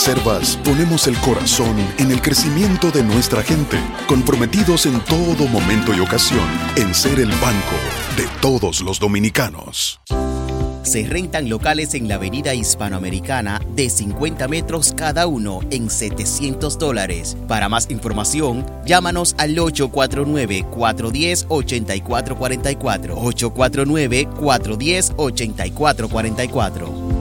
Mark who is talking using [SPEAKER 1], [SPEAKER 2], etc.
[SPEAKER 1] Banreservas ponemos el corazón en el crecimiento de nuestra gente, comprometidos en todo momento y ocasión en ser el banco de todos los dominicanos.
[SPEAKER 2] Se rentan locales en la avenida Hispanoamericana de 50 metros cada uno en $700. Para más información, llámanos al 849-410-8444. 849-410-8444.